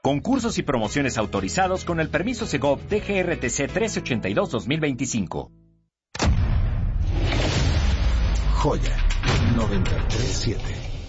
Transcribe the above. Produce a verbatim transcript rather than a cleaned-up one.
Concursos y promociones autorizados con el permiso Segov D G R T C trece ochenta y dos dos mil veinticinco. Joya noventa y tres punto siete.